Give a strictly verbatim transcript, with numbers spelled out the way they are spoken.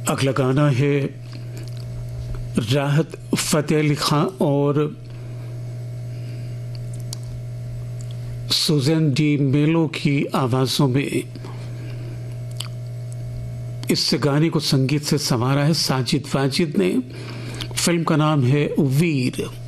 अगला गाना है राहत फतेह अली खां और सुजैन डी मेलो की आवाजों में। इस गाने को संगीत से संवारा है साजिद वाजिद ने। फिल्म का नाम है वीर।